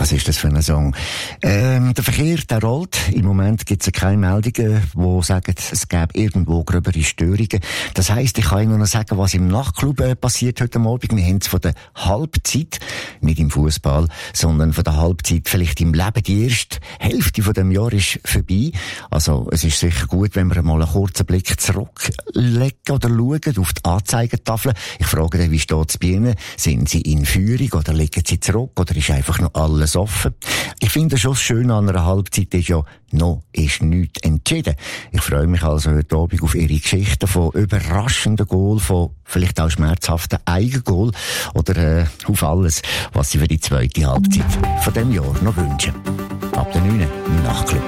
Was ist das für ein Song? Der Verkehr, der rollt. Im Moment gibt es keine Meldungen, die sagen, es gäbe irgendwo gröbere Störungen. Das heisst, ich kann Ihnen noch sagen, was im Nachtclub passiert heute Abend. Wir haben es von der Halbzeit, nicht im Fußball, sondern von der Halbzeit vielleicht im Leben. Die erste Hälfte von dem Jahr ist vorbei. Also, es ist sicher gut, wenn wir mal einen kurzen Blick zurücklegen oder schauen auf die Anzeigetafel. Ich frage dann, wie steht es bei Ihnen? Sind Sie in Führung oder liegen Sie zurück oder ist einfach noch alles offen? Ich finde schon schön an einer Halbzeit ist ja, noch ist nichts entschieden. Ich freue mich also heute Abend auf Ihre Geschichten von überraschenden Goal, von vielleicht auch schmerzhaften Eigengoal oder auf alles, was Sie für die zweite Halbzeit von diesem Jahr noch wünschen. Ab der 9 im Nachtclub.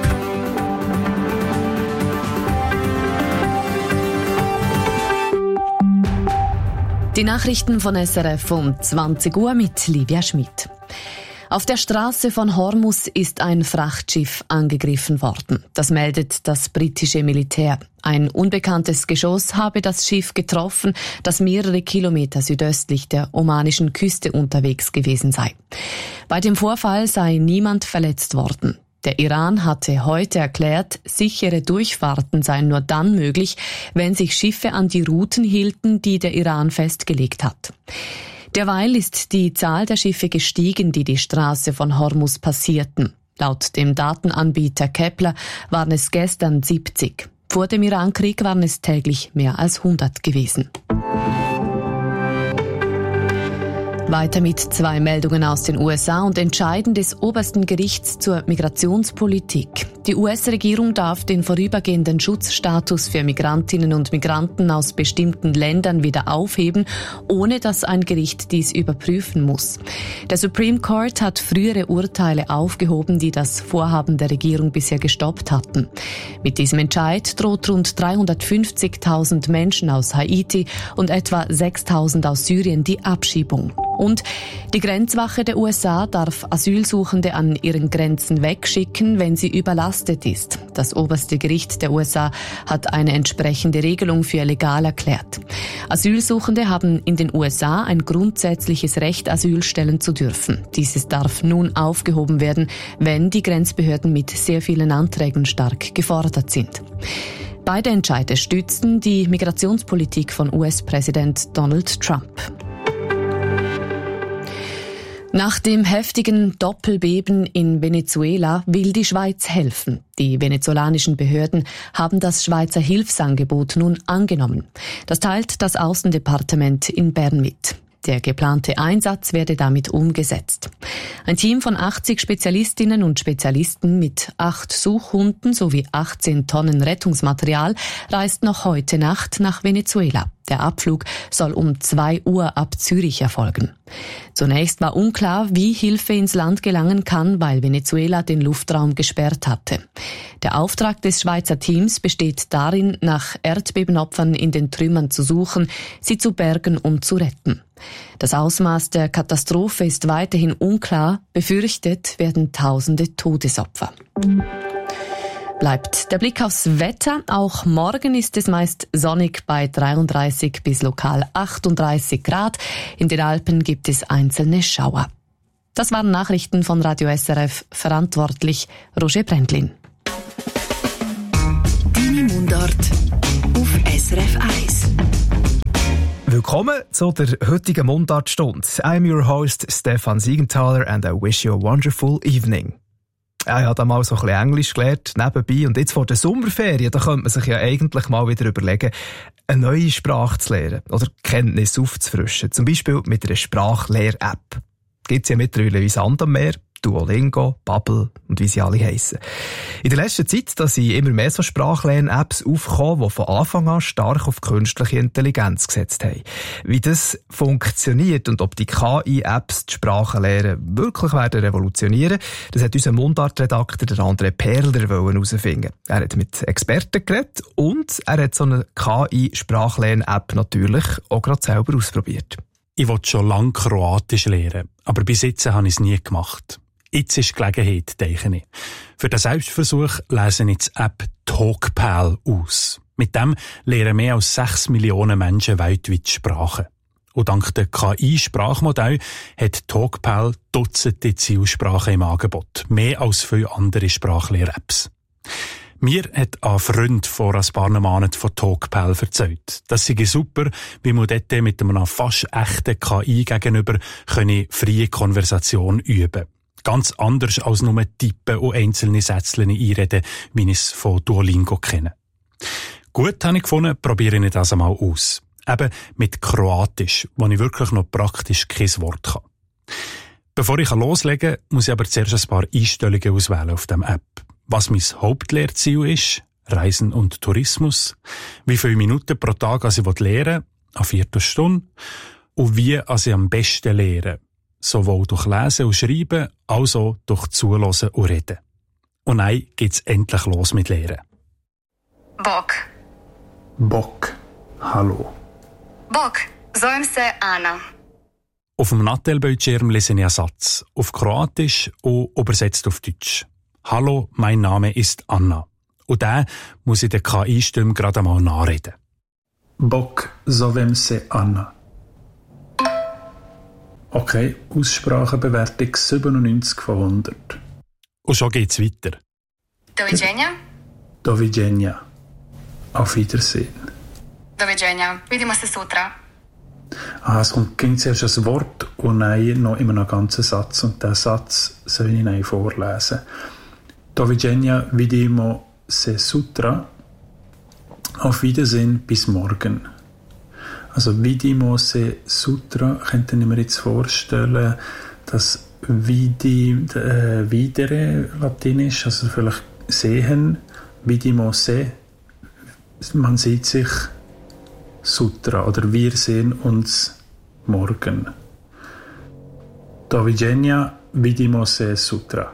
Die Nachrichten von SRF um 20 Uhr mit Livia Schmidt. Auf der Straße von Hormuz ist ein Frachtschiff angegriffen worden. Das meldet das britische Militär. Ein unbekanntes Geschoss habe das Schiff getroffen, das mehrere Kilometer südöstlich der omanischen Küste unterwegs gewesen sei. Bei dem Vorfall sei niemand verletzt worden. Der Iran hatte heute erklärt, sichere Durchfahrten seien nur dann möglich, wenn sich Schiffe an die Routen hielten, die der Iran festgelegt hat. Derweil ist die Zahl der Schiffe gestiegen, die die Straße von Hormuz passierten. Laut dem Datenanbieter Kepler waren es gestern 70. Vor dem Irankrieg waren es täglich mehr als 100 gewesen. Weiter mit 2 Meldungen aus den USA und Entscheiden des obersten Gerichts zur Migrationspolitik. Die US-Regierung darf den vorübergehenden Schutzstatus für Migrantinnen und Migranten aus bestimmten Ländern wieder aufheben, ohne dass ein Gericht dies überprüfen muss. Der Supreme Court hat frühere Urteile aufgehoben, die das Vorhaben der Regierung bisher gestoppt hatten. Mit diesem Entscheid droht rund 350.000 Menschen aus Haiti und etwa 6.000 aus Syrien die Abschiebung. Und die Grenzwache der USA darf Asylsuchende an ihren Grenzen wegschicken, wenn sie überlastet ist. Das oberste Gericht der USA hat eine entsprechende Regelung für legal erklärt. Asylsuchende haben in den USA ein grundsätzliches Recht, Asyl stellen zu dürfen. Dieses darf nun aufgehoben werden, wenn die Grenzbehörden mit sehr vielen Anträgen stark gefordert sind. Beide Entscheide stützen die Migrationspolitik von US-Präsident Donald Trump. Nach dem heftigen Doppelbeben in Venezuela will die Schweiz helfen. Die venezolanischen Behörden haben das Schweizer Hilfsangebot nun angenommen. Das teilt das Aussendepartement in Bern mit. Der geplante Einsatz werde damit umgesetzt. Ein Team von 80 Spezialistinnen und Spezialisten mit 8 Suchhunden sowie 18 Tonnen Rettungsmaterial reist noch heute Nacht nach Venezuela. Der Abflug soll um 2 Uhr ab Zürich erfolgen. Zunächst war unklar, wie Hilfe ins Land gelangen kann, weil Venezuela den Luftraum gesperrt hatte. Der Auftrag des Schweizer Teams besteht darin, nach Erdbebenopfern in den Trümmern zu suchen, sie zu bergen und zu retten. Das Ausmaß der Katastrophe ist weiterhin unklar. Befürchtet werden Tausende Todesopfer. Bleibt der Blick aufs Wetter. Auch morgen ist es meist sonnig bei 33 bis lokal 38 Grad. In den Alpen gibt es einzelne Schauer. Das waren Nachrichten von Radio SRF. Verantwortlich Roger Brändlin. Deine Mundart auf SRF 1. Willkommen zu der heutigen Mundartstunde. I'm your host Stefan Siegenthaler and I wish you a wonderful evening. Ich habe da mal so ein bisschen Englisch gelernt, nebenbei. Und jetzt vor der Sommerferien, da könnte man sich ja eigentlich mal wieder überlegen, eine neue Sprache zu lernen oder Kenntnisse aufzufrischen. Zum Beispiel mit einer Sprachlehr-App. Gibt's ja mittlerweile wie Sand am Meer. Duolingo, Babbel und wie sie alle heissen. In der letzten Zeit da sind immer mehr so Sprachlern-Apps aufgekommen, die von Anfang an stark auf künstliche Intelligenz gesetzt haben. Wie das funktioniert und ob die KI-Apps die Sprachenlehre wirklich werden revolutionieren, das hat unser Mundartredakteur André Perler herausfinden. Er hat mit Experten geredet und er hat so eine KI-Sprachlern-App natürlich auch gerade selber ausprobiert. Ich wollte schon lange Kroatisch lernen, aber bis jetzt habe ich es nie gemacht. Jetzt ist die Gelegenheit, denke ich. Für den Selbstversuch lese ich die App TalkPal aus. Mit dem lernen mehr als 6 Millionen Menschen weltweit Sprachen. Und dank der KI-Sprachmodell hat Talkpal Dutzende Zielsprachen im Angebot. Mehr als viele andere Sprachlehr-Apps. Mir hat ein Freund vor ein paar Monaten von Talkpal erzählt. Das sei super, wie man dort mit einer fast echten KI gegenüber freie Konversation üben. Ganz anders als nur tippen und einzelne Sätze einreden, wie ich es von Duolingo kenne. Gut, habe ich gefunden, probiere ich das einmal aus. Eben mit Kroatisch, wo ich wirklich noch praktisch kein Wort kann. Bevor ich loslegen kann, muss ich aber zuerst ein paar Einstellungen auswählen auf dem App. Was mein Hauptlehrziel ist, Reisen und Tourismus, wie viele Minuten pro Tag ich lernen will, eine Viertelstunde, und wie ich am besten lehre, sowohl durch Lesen und Schreiben, als auch durch Zuhören und Reden. Und dann geht's endlich los mit Lehren. Bok. Bok. Hallo. Bok, zovem se Ana. Auf dem Nattel-Bildschirm lese ich einen Satz, auf Kroatisch und übersetzt auf Deutsch. Hallo, mein Name ist Anna. Und den muss ich der KI-Stimme gerade einmal nachreden. Bok, zovem se Anna. Okay, Aussprachebewertung 97 von 100. Und schon geht's weiter. Doviđenja. Doviđenja. Auf Wiedersehen. Doviđenja. Vidimo se sutra. Es kommt zuerst ein Wort und dann noch immer einen ganzen Satz. Und diesen Satz soll ich dann vorlesen. Doviđenja, vidimo se sutra. Auf Wiedersehen, bis morgen. Also vidimo se sutra könnte ich mir jetzt vorstellen, dass videre Latinisch, also vielleicht sehen, vidimo se, man sieht sich sutra oder wir sehen uns morgen. Doviđenja, vidimo se sutra.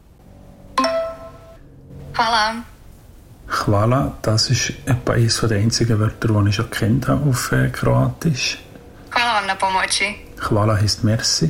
Hvala. Hvala, das ist etwa eines der einzigen Wörter, die ich schon kennt habe auf Kroatisch. Hvala vam na pomoći. Hvala heisst merci.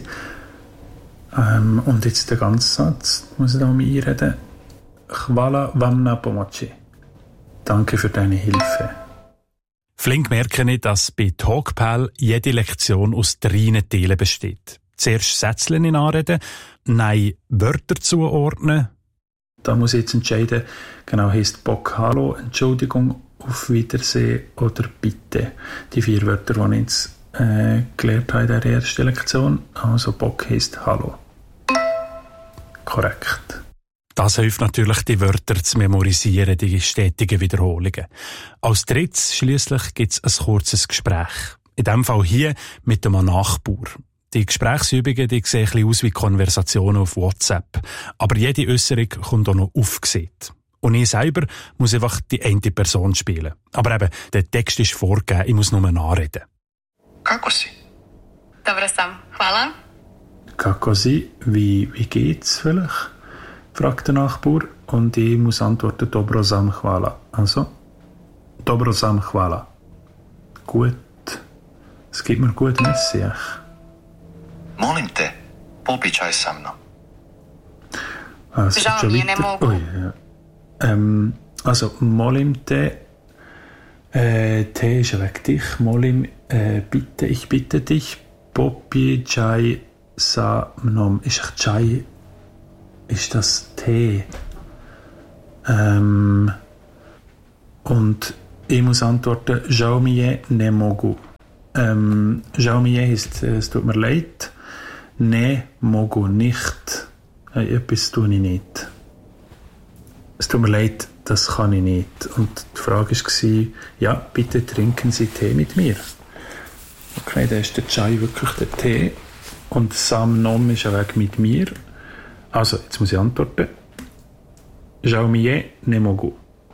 Und jetzt der ganze Satz, muss ich da mal einreden. Hvala vam na pomoći. Danke für deine Hilfe. Flink merke ich, dass bei Talkpal jede Lektion aus 3 Teilen besteht. Zuerst Sätze anreden, dann Wörter zuordnen. Da muss ich jetzt entscheiden, genau heisst Bok Hallo, Entschuldigung, auf Wiedersehen oder Bitte. Die 4 Wörter, die ich jetzt gelernt habe in der ersten Lektion. Also Bok heisst Hallo. Korrekt. Das hilft natürlich, die Wörter zu memorisieren, die stetigen Wiederholungen. Als drittes schliesslich gibt es ein kurzes Gespräch. In diesem Fall hier mit einem Nachbar. Die Gesprächsübungen, die sehen ein bisschen aus wie Konversationen auf WhatsApp. Aber jede Äußerung kommt auch noch aufgesehen. Und ich selber muss einfach die eine Person spielen. Aber eben, der Text ist vorgegeben, ich muss nur nachreden. Kako si? Dobro sam. Hvala. Kako si? Wie geht's vielleicht? Fragt der Nachbar. Und ich muss antworten, Dobro sam hvala. Also, Dobro sam hvala. Gut. Es gibt mir gut Messi. Molim te, popij čaj sa mnom. Žao mi je, ne mogu. Also, molim te, te ist weg dich. Molim, bitte, ich bitte dich, popij čaj sa mnom. Ist echt Čaj, ist das Tee? Und ich muss antworten, žao mi je, ne mogu. Žao mi je heisst, es tut mir leid. Ne mogu nicht. Etwas tue ich nicht. Es tut mir leid, das kann ich nicht. Und die Frage war, ja, bitte trinken Sie Tee mit mir. Okay, da ist der Chai wirklich der Tee. Und Sam Nom ist ein Weg mit mir. Also, jetzt muss ich antworten. Žao mi je, ne mogu.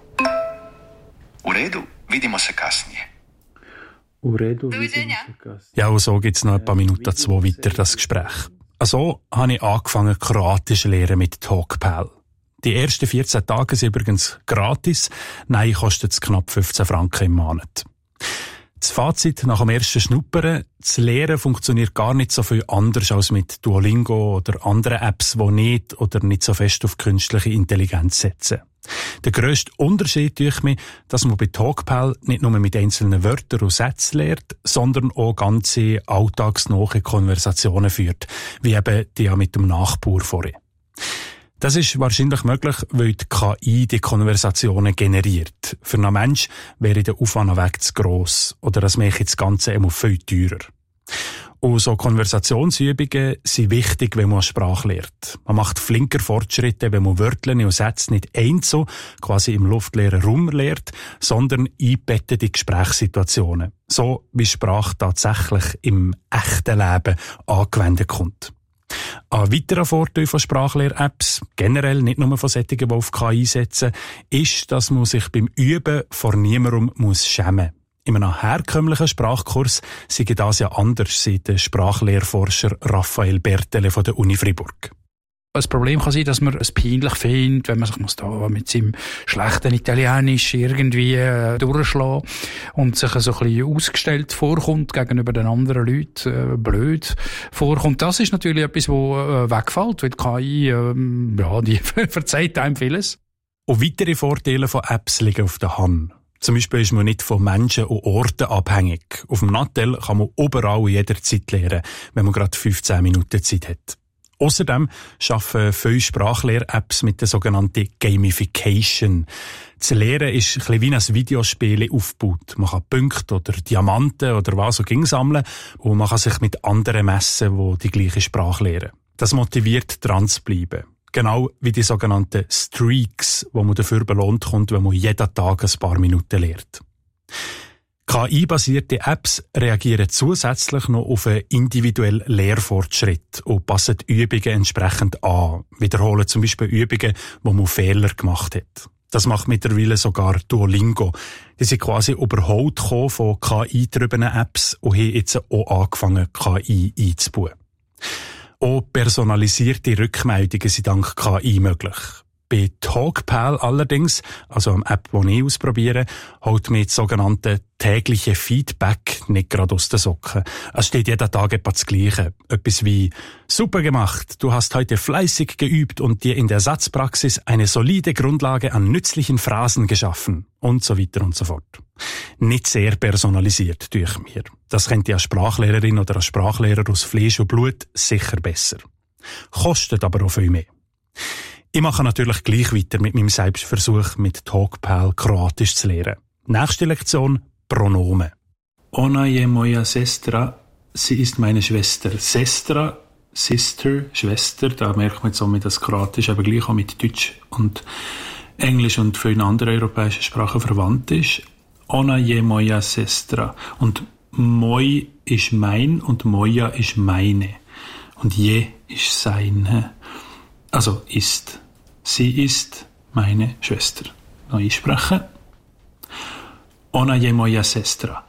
U redu, vidimo se kasnije. Ja, und so gibt es noch ein paar Minuten 2 weiter das Gespräch. Also habe ich angefangen, Kroatisch zu lernen mit Talkpal. Die ersten 14 Tage sind übrigens gratis. Nein, kostet es knapp 15 Franken im Monat. Das Fazit nach dem ersten Schnuppern: Das Lehren funktioniert gar nicht so viel anders als mit Duolingo oder anderen Apps, die nicht oder nicht so fest auf künstliche Intelligenz setzen. Der grösste Unterschied durch mich, dass man bei Talkpal nicht nur mit einzelnen Wörtern und Sätzen lernt, sondern auch ganze alltagsnahe Konversationen führt, wie eben die ja mit dem Nachbar vorhin. Das ist wahrscheinlich möglich, weil die KI die Konversationen generiert. Für einen Mensch wäre der Aufwand weg zu gross oder das mache das Ganze immer viel teurer. Und so Konversationsübungen sind wichtig, wenn man eine Sprache lernt. Man macht flinker Fortschritte, wenn man Wörter und Sätze nicht einzeln, quasi im luftleeren Raum lernt, sondern einbettete Gesprächssituationen. So wie Sprache tatsächlich im echten Leben angewendet kommt. Ein weiterer Vorteil von Sprachlehr-Apps, generell nicht nur von solchen, die auf KI setzen, ist, dass man sich beim Üben vor niemandem schämen muss. In einem herkömmlichen Sprachkurs sei das ja anders, sagt der Sprachlehrforscher Raphael Bertele von der Uni Fribourg. Das Problem kann sein, dass man es peinlich findet, wenn man sich da mit seinem schlechten Italienisch irgendwie durchschlagen und sich so ein bisschen ausgestellt vorkommt gegenüber den anderen Leuten, blöd vorkommt. Das ist natürlich etwas, was wegfällt, weil die KI, die verzeiht einem vieles. Und weitere Vorteile von Apps liegen auf der Hand. Zum Beispiel ist man nicht von Menschen und Orten abhängig. Auf dem Nattel kann man überall jederzeit lernen, wenn man gerade 15 Minuten Zeit hat. Außerdem arbeiten viele Sprachlehr-Apps mit der sogenannten Gamification. Das Lehren ist ein bisschen wie ein Videospiel aufgebaut. Man kann Punkte oder Diamanten oder was auch immer sammeln und man kann sich mit anderen messen, die die gleiche Sprache lernen. Das motiviert, dran zu bleiben. Genau wie die sogenannten Streaks, wo man dafür belohnt kommt, wenn man jeden Tag ein paar Minuten lernt. KI-basierte Apps reagieren zusätzlich noch auf einen individuellen Lehrfortschritt und passen die Übungen entsprechend an, wiederholen zum Beispiel Übungen, wo man Fehler gemacht hat. Das macht mittlerweile sogar Duolingo. Die sind quasi überholt von KI-getriebenen Apps und haben jetzt auch angefangen, KI einzubauen. Auch personalisierte Rückmeldungen sind dank KI möglich. Bei Talkpal allerdings, also eine App, die ich ausprobiere, holt mir das sogenannte tägliche Feedback nicht gerade aus den Socken. Es steht jeden Tag etwas das Gleiche. Etwas wie: Super gemacht, du hast heute fleißig geübt und dir in der Satzpraxis eine solide Grundlage an nützlichen Phrasen geschaffen. Und so weiter und so fort. Nicht sehr personalisiert durch mir. Das könnte eine Sprachlehrerin oder ein Sprachlehrer aus Fleisch und Blut sicher besser. Kostet aber auch viel mehr. Ich mache natürlich gleich weiter mit meinem Selbstversuch, mit Talkpal Kroatisch zu lernen. Nächste Lektion: Pronomen. Ona je moja sestra, sie ist meine Schwester. Sestra, Sister, Schwester, da merkt man jetzt auch mit das Kroatisch, aber gleich auch mit Deutsch und Englisch und vielen anderen europäischen Sprachen verwandt ist. Ona je moja sestra. Und moi ist mein und moja ist meine. Und je ist sein. Also ist. Sie ist meine Schwester. Noch einsprechen. Ona je moja sestra.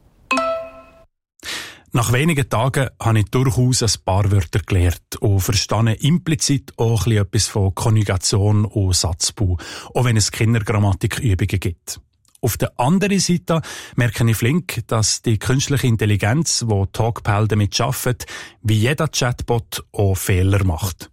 Nach wenigen Tagen habe ich durchaus ein paar Wörter gelernt und verstehe implizit auch etwas von Konjugation und Satzbau, auch wenn es Kindergrammatikübungen gibt. Auf der anderen Seite merke ich flink, dass die künstliche Intelligenz, die Talkpal damit arbeitet, wie jeder Chatbot auch Fehler macht.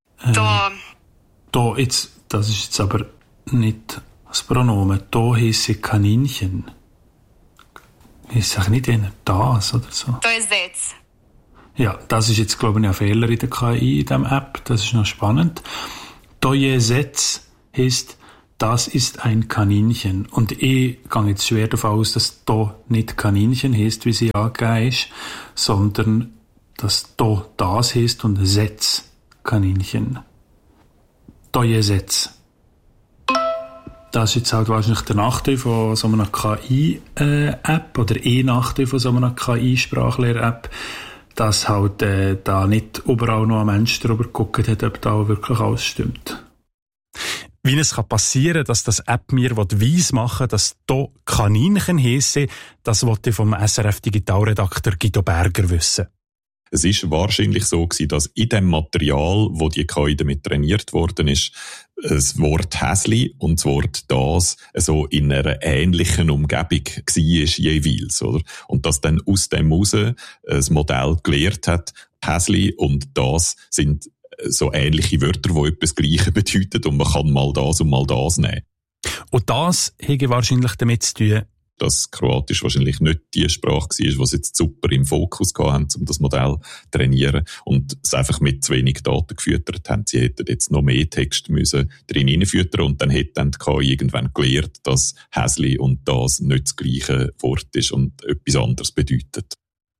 Das ist jetzt aber nicht das Pronomen. Da heisse Kaninchen. Ich sage nicht eher das oder so. To je zec. Ja, das ist jetzt, glaube ich, ein Fehler in der KI, in dieser App. Das ist noch spannend. To je zec heisst, das ist ein Kaninchen. Und ich gehe jetzt schwer davon aus, dass da nicht Kaninchen heisst, wie sie angegeben ist, sondern dass da das heisst und Setz Kaninchen. To je zec. Das ist jetzt halt wahrscheinlich der Nachteil von so einer KI-App oder Nachteil von so einer KI-Sprachlehr-App, dass halt da nicht überall noch ein Mensch darüber geguckt hat, ob da wirklich alles stimmt. Wie es passieren kann, dass das App mir weiss machen will, dass hier Kaninchen heisse, das wollte ich vom SRF Digitalredakteur Guido Berger wissen. Es ist wahrscheinlich so gewesen, dass in dem Material, wo die KI damit trainiert worden ist, das Wort Häsli und das Wort das so in einer ähnlichen Umgebung war jeweils, oder? Und dass dann aus dem raus das Modell gelehrt hat, Häsli und das sind so ähnliche Wörter, die etwas Gleiches bedeuten und man kann mal das und mal das nehmen. Und das hätte wahrscheinlich damit zu tun, dass Kroatisch wahrscheinlich nicht die Sprache war, die sie jetzt super im Fokus hatten, um das Modell zu trainieren und es einfach mit zu wenig Daten gefüttert haben. Sie hätten jetzt noch mehr Text müssen drin hineinfüttern und dann hätte dann die KI irgendwann gelernt, dass Häsli und das nicht das gleiche Wort ist und etwas anderes bedeutet.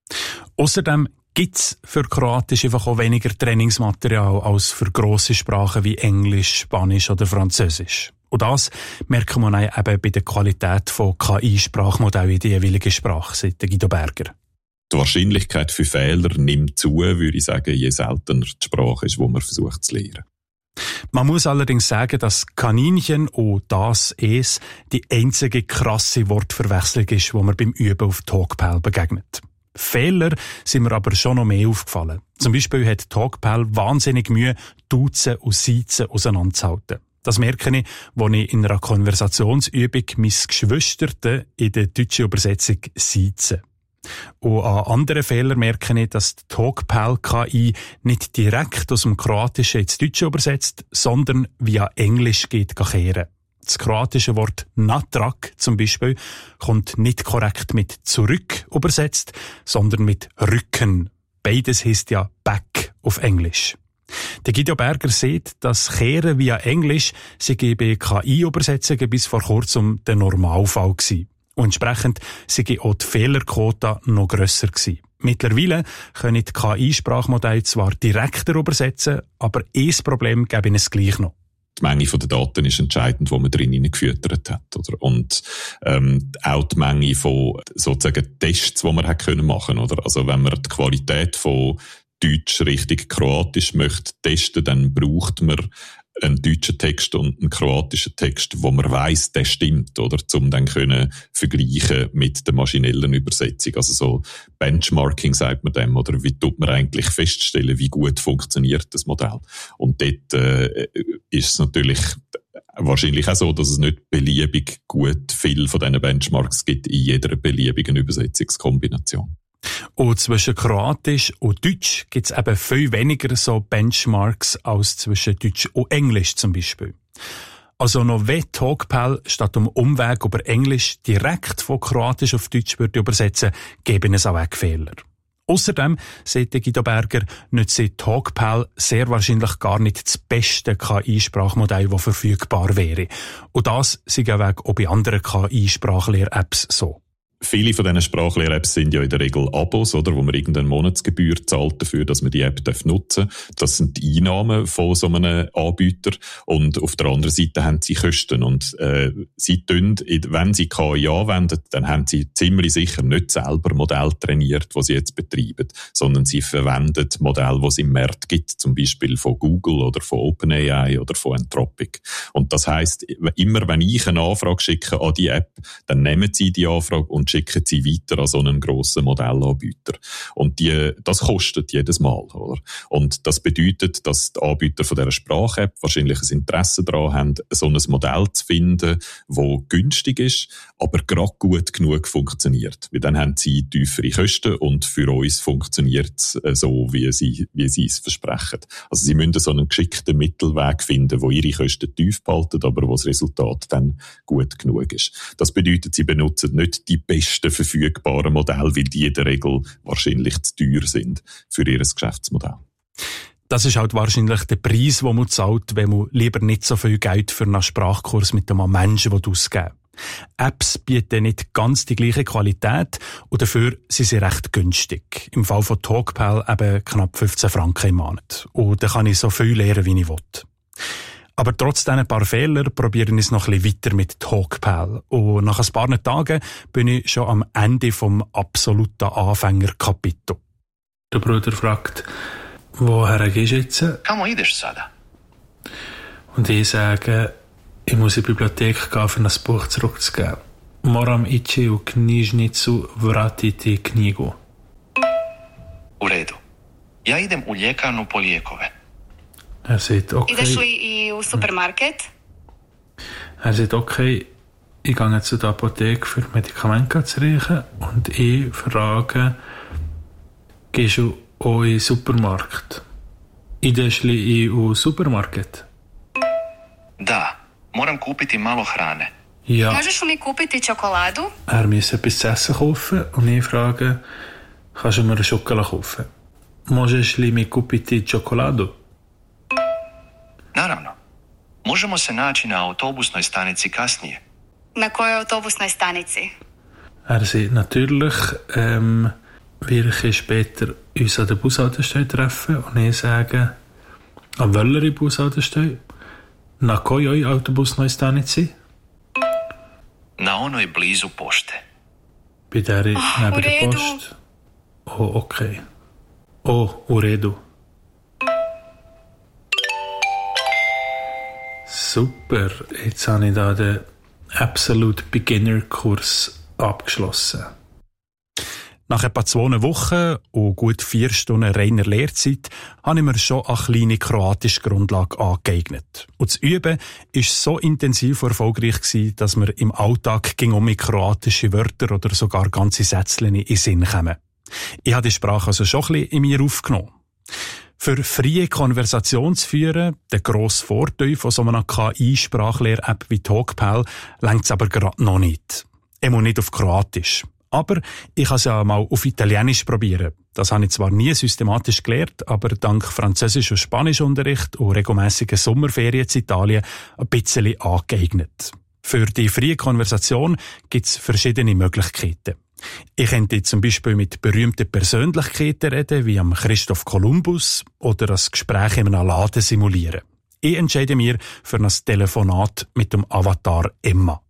Außerdem gibt es für Kroatisch einfach auch weniger Trainingsmaterial als für grosse Sprachen wie Englisch, Spanisch oder Französisch. Und das merken wir eben bei der Qualität von KI-Sprachmodellen in der jeweiligen Sprache, sagt Guido Berger. Die Wahrscheinlichkeit für Fehler nimmt zu, würde ich sagen, je seltener die Sprache ist, die man versucht zu lernen. Man muss allerdings sagen, dass Kaninchen und das es die einzige krasse Wortverwechslung ist, die man beim Üben auf Talkpal begegnet. Fehler sind mir aber schon noch mehr aufgefallen. Zum Beispiel hat Talkpal wahnsinnig Mühe, Duzen und Siezen auseinanderzuhalten. Das merke ich, als ich in einer Konversationsübung mein Geschwisterte in der deutschen Übersetzung siezen. Und an anderen Fehlern merke ich, dass die Talkpal-KI nicht direkt aus dem Kroatischen ins Deutsche übersetzt, sondern via Englisch geht kehren. Das kroatische Wort natrag zum Beispiel kommt nicht korrekt mit zurück übersetzt, sondern mit Rücken. Beides heisst ja back auf Englisch. Der Guido Berger sieht, dass Kehren via Englisch sei bei KI-Übersetzungen bis vor kurzem der Normalfall gewesen. Und entsprechend sei auch die Fehlerquote noch grösser gewesen. Mittlerweile können die KI-Sprachmodelle zwar direkter übersetzen, aber ein Problem gäbe es gleich noch. Die Menge der Daten ist entscheidend, die man drin gefüttert hat, oder? Und auch die Menge von sozusagen Tests, die man hat können machen, oder? Also wenn man die Qualität von Deutsch richtig Kroatisch möchte testen, dann braucht man einen deutschen Text und einen kroatischen Text, wo man weiss, der stimmt, oder? Um dann können vergleichen mit der maschinellen Übersetzung. Also so Benchmarking sagt man dem, oder wie tut man eigentlich feststellen, wie gut funktioniert das Modell? Und dort ist es natürlich wahrscheinlich auch so, dass es nicht beliebig gut viel von diesen Benchmarks gibt in jeder beliebigen Übersetzungskombination. Und zwischen Kroatisch und Deutsch gibt es eben viel weniger so Benchmarks als zwischen Deutsch und Englisch zum Beispiel. Also noch wenn Talkpal statt um Umweg über Englisch direkt von Kroatisch auf Deutsch würde übersetzen, geben es auch Fehler. Außerdem, sagt Guido Berger, nützt Talkpal sehr wahrscheinlich gar nicht das beste KI-Sprachmodell, das verfügbar wäre. Und das sei auch bei anderen KI-Sprachlehr-Apps so. Viele von diesen Sprachlehr-Apps sind ja in der Regel Abos, oder, wo man irgendeine Monatsgebühr zahlt dafür, dass man die App nutzen darf. Das sind die Einnahmen von so einem Anbieter. Und auf der anderen Seite haben sie Kosten. Und sie tun, wenn sie KI anwenden, dann haben sie ziemlich sicher nicht selber Modell trainiert, das sie jetzt betreiben, sondern sie verwenden Modelle, die es im Markt gibt, zum Beispiel von Google oder von OpenAI oder von Anthropic. Und das heisst, immer wenn ich eine Anfrage schicke an die App, dann nehmen sie die Anfrage und schicken sie weiter an so einen grossen Modellanbieter. Und das kostet jedes Mal, oder? Und das bedeutet, dass die Anbieter von dieser Sprach-App wahrscheinlich ein Interesse daran haben, so ein Modell zu finden, das günstig ist, aber gerade gut genug funktioniert. Weil dann haben sie tiefere Kosten und für uns funktioniert es so, wie sie es versprechen. Also sie müssen so einen geschickten Mittelweg finden, wo ihre Kosten tief behalten, aber wo das Resultat dann gut genug ist. Das bedeutet, sie benutzen nicht die besten verfügbaren Modelle, weil die in der Regel wahrscheinlich zu teuer sind für ihr Geschäftsmodell. Das ist halt wahrscheinlich der Preis, den man zahlt, wenn man lieber nicht so viel Geld für einen Sprachkurs mit einem Menschen ausgeben. Apps bieten nicht ganz die gleiche Qualität und dafür sind sie recht günstig. Im Fall von Talkpal eben knapp 15 Franken im Monat. Und da kann ich so viel lernen, wie ich will. Aber trotz diesen paar Fehler probiere ich es noch ein bisschen weiter mit Talkpal. Und nach ein paar Tagen bin ich schon am Ende vom absoluten Anfängerkapitel. Der Bruder fragt, woher gehst du jetzt? Kamo ideš sada? Und ich sage, ich muss in die Bibliothek gehen, um das Buch zurückzugeben. Moram ići u knjižnicu vratiti knjigu. U redu. Ja idem u ljekarnu po lijekove. Er sagt, okay. Ideš li u supermarket? Er sagt, okay, ich gehe zu der Apotheke für Medikamente zu riechen und ich frage, gehst du auch in den Supermarkt? Ideš li u supermarket? Da, moram kupiti malo hrane. Ja. Možeš li mi kupiti čokoladu? Er muss etwas zu essen kaufen und ich frage, kannst du mir eine Schokolade kaufen? Možeš li mi kupiti čokoladu? Naravno. Možemo se naći na autobusnoj stanici kasnije. Na kojoj autobusnoj stanici? Er sagt, natürlich werde ich später uns an der Bushaltestelle treffen und ich sage, an welcher Bushaltestelle? Na kojoj autobusnoj stanici? Na onoj blizu pošte. Bei der neben der Post. Oh, okay. Oh, u redu. Super, jetzt habe ich da den Absolute Beginner Kurs abgeschlossen. Nach etwa 2 Wochen und gut 4 Stunden reiner Lehrzeit habe ich mir schon eine kleine kroatische Grundlage angeeignet. Und das Üben war so intensiv und erfolgreich, dass mir im Alltag ging mit kroatische Wörter oder sogar ganze Sätze in den Sinn kommen. Ich habe die Sprache also schon ein bisschen in mir aufgenommen. Für freie Konversation zu führen, der grosse Vorteil von so einer KI-Sprachlehr-App wie Talkpal, reicht es aber gerade noch nicht. Immer nicht auf Kroatisch. Aber ich kann es ja mal auf Italienisch probieren. Das habe ich zwar nie systematisch gelernt, aber dank Französisch- und Spanischunterricht und regelmässigen Sommerferien in Italien ein bisschen angeeignet. Für die freie Konversation gibt es verschiedene Möglichkeiten. Ich könnte zum Beispiel mit berühmten Persönlichkeiten reden, wie am Christoph Kolumbus, oder das Gespräch in einem Laden simulieren. Ich entscheide mich für ein Telefonat mit dem Avatar Emma.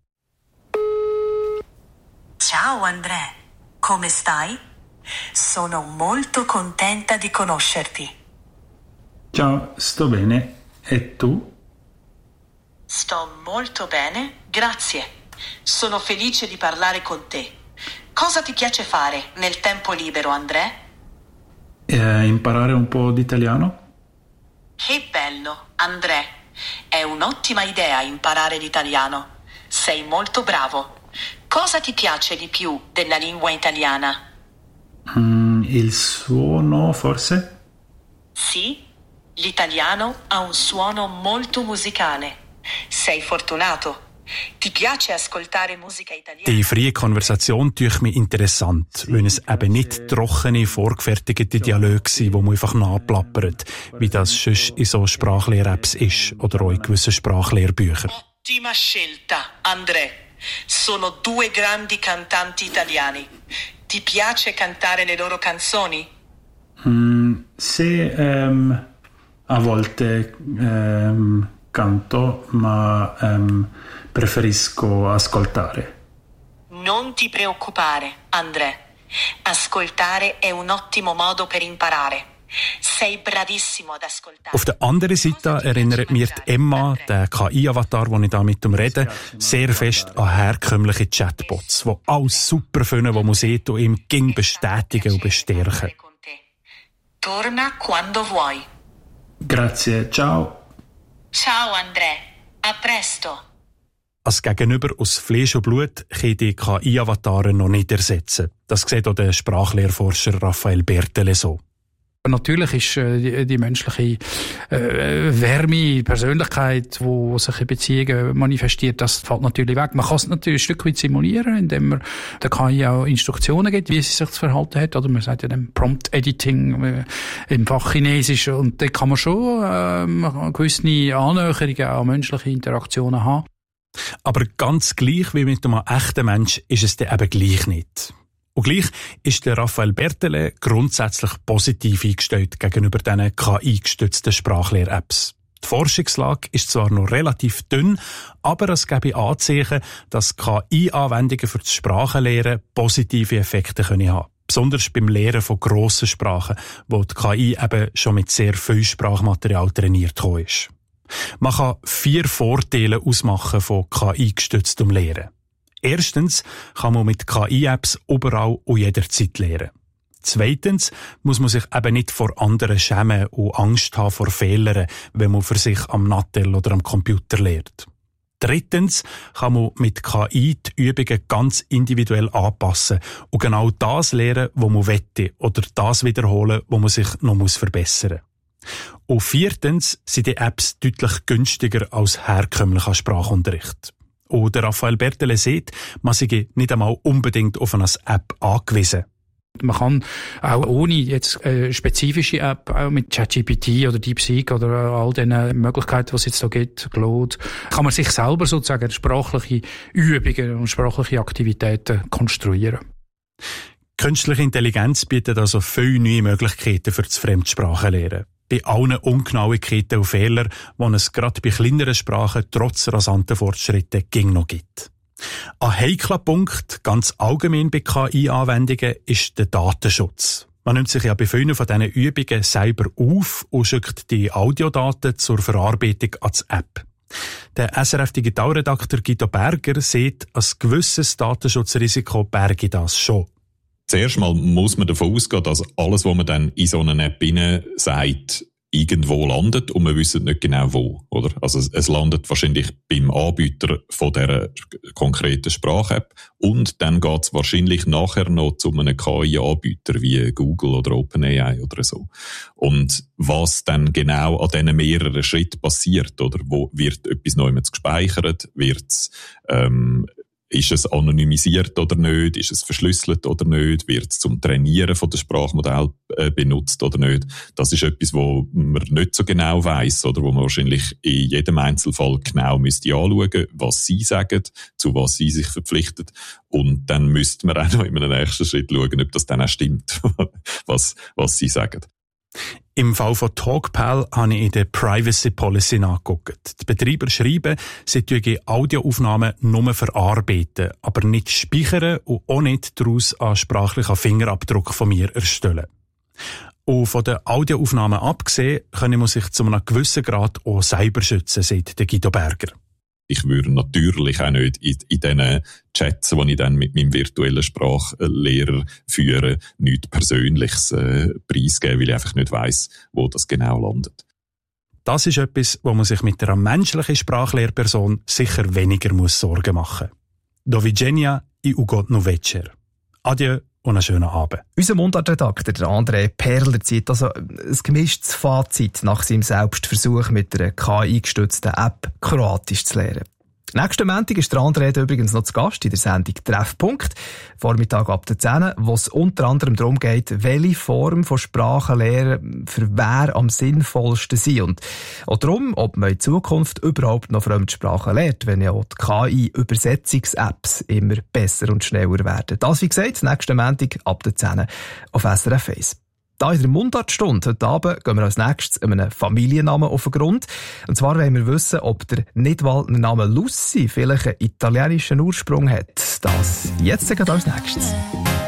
Ciao André, come stai? Sono molto contenta di conoscerti. Ciao, sto bene. E tu? Sto molto bene, grazie. Sono felice di parlare con te. Cosa ti piace fare nel tempo libero, André? Imparare un po' di italiano? Che bello, André. È un'ottima idea imparare l'italiano. Sei molto bravo. Cosa ti piace di più della lingua italiana? Il suono, forse? Sì, l'italiano ha un suono molto musicale. Sei fortunato. Ti piace ascoltare musica italiana? Die freie Konversation tue ich mich interessant, weil es eben nicht trockene, vorgefertigte Dialoge sind, die man einfach nachplappert, wie das sonst in so Sprachlehr-Apps ist oder auch in gewissen Sprachlehrbüchern. Ottima scelta, André. Sono 2 grandi cantanti italiani. Ti piace cantare le loro canzoni? Sì, a volte canto, ma preferisco ascoltare. Non ti preoccupare, André. Ascoltare è un ottimo modo per imparare. Sei bravissimo ad ascoltare. Auf der anderen Seite erinnert mich Emma, der KI-Avatar, den ich da mit ihm rede, sehr fest an herkömmliche Chatbots, die alles super finden, was man sieht und ihm ging bestätigen und bestärken. Torna quando vuoi. Grazie, ciao. Ciao André, a presto. Als Gegenüber aus Fleisch und Blut kann die KI-Avatare noch nicht ersetzen. Das sieht auch der Sprachlehrforscher Raphael Bertele so. Natürlich ist die menschliche Wärme, Persönlichkeit, die sich in Beziehungen manifestiert, das fällt natürlich weg. Man kann es natürlich ein Stück weit simulieren, indem man der KI auch Instruktionen gibt, wie sie sich zu verhalten hat. Oder man sagt ja dem Prompt-Editing im Fach Chinesisch. Und da kann man schon gewisse Annäherungen an menschliche Interaktionen haben. Aber ganz gleich wie mit einem echten Mensch ist es dann eben gleich nicht. Und gleich ist der Raphael Bertele grundsätzlich positiv eingestellt gegenüber diesen KI-gestützten Sprachlehr-Apps. Die Forschungslage ist zwar noch relativ dünn, aber es gäbe Anzeichen, dass KI-Anwendungen für das Sprachenlernen positive Effekte haben können. Besonders beim Lehren von grossen Sprachen, wo die KI eben schon mit sehr viel Sprachmaterial trainiert ist. Man kann 4 Vorteile ausmachen von KI-gestütztem Lehren. Erstens kann man mit KI-Apps überall und jederzeit lernen. Zweitens muss man sich eben nicht vor anderen schämen und Angst haben vor Fehlern, wenn man für sich am Nattel oder am Computer lernt. Drittens kann man mit KI die Übungen ganz individuell anpassen und genau das lernen, was man wette, oder das wiederholen, wo man sich noch verbessern muss. Und viertens sind die Apps deutlich günstiger als herkömmlicher Sprachunterricht. Und der Raphael Bertele sieht, man sei nicht einmal unbedingt auf eine App angewiesen. Man kann auch ohne jetzt spezifische App, auch mit ChatGPT oder DeepSeek oder all den Möglichkeiten, die es jetzt da gibt, Claude, kann man sich selber sozusagen sprachliche Übungen und sprachliche Aktivitäten konstruieren. Künstliche Intelligenz bietet also viele neue Möglichkeiten für das Fremdsprachenlernen. Bei allen Ungenauigkeiten und Fehlern, die es gerade bei kleineren Sprachen trotz rasanten Fortschritten noch gibt. Ein heikler Punkt, ganz allgemein bei KI-Anwendungen, ist der Datenschutz. Man nimmt sich ja bei vielen von diesen Übungen selber auf und schickt die Audiodaten zur Verarbeitung als App. Der SRF-Digitalredakteur Guido Berger sieht, ein gewisses Datenschutzrisiko berge das schon. Zuerst mal muss man davon ausgehen, dass alles, was man dann in so einer App sagt, irgendwo landet und wir wissen nicht genau wo, oder? Also es landet wahrscheinlich beim Anbieter von dieser konkreten Sprach-App und dann geht es wahrscheinlich nachher noch zu einem KI-Anbieter wie Google oder OpenAI oder so. Und was dann genau an diesen mehreren Schritten passiert, oder? Wo wird etwas neu gespeichert? Ist es anonymisiert oder nicht? Ist es verschlüsselt oder nicht? Wird es zum Trainieren von des Sprachmodell benutzt oder nicht? Das ist etwas, wo man nicht so genau weiss, oder wo man wahrscheinlich in jedem Einzelfall genau müsste anschauen, was sie sagen, zu was sie sich verpflichten. Und dann müsste man auch noch in einem nächsten Schritt schauen, ob das dann auch stimmt, was sie sagen. Im Fall von Talkpal habe ich in der Privacy Policy nachgeguckt. Die Betreiber schreiben, sie würden Audioaufnahmen nur verarbeiten, aber nicht speichern und auch nicht daraus einen sprachlichen Fingerabdruck von mir erstellen. Und von den Audioaufnahmen abgesehen, kann man sich zu einem gewissen Grad auch selber schützen, sagt der Guido Berger. Ich würde natürlich auch nicht in diesen Chats, die ich dann mit meinem virtuellen Sprachlehrer führe, nichts Persönliches preisgeben, weil ich einfach nicht weiss, wo das genau landet. Das ist etwas, wo man sich mit einer menschlichen Sprachlehrperson sicher weniger Sorgen machen muss. Do widzenia I ugodny wieczór. Adieu und einen schönen Abend. Unser Mundartredakteur, der André Perler, zieht also ein gemischtes Fazit nach seinem Selbstversuch mit einer KI-gestützten App Kroatisch zu lernen. Nächsten Montag ist der André übrigens noch zu Gast in der Sendung Treffpunkt, Vormittag ab der 10, wo es unter anderem darum geht, welche Form von Sprachenlehre für wer am sinnvollsten sind. Und auch darum, ob man in Zukunft überhaupt noch Fremdsprachen lernt, wenn ja auch die KI-Übersetzungs-Apps immer besser und schneller werden. Das, wie gesagt, nächsten Montag ab der 10 auf SRF 1. Da in der Mundartstunde heute Abend gehen wir als nächstes einem Familiennamen auf den Grund. Und zwar wollen wir wissen, ob der Nidwaldner Name Lucy vielleicht einen italienischen Ursprung hat. Das jetzt als nächstes.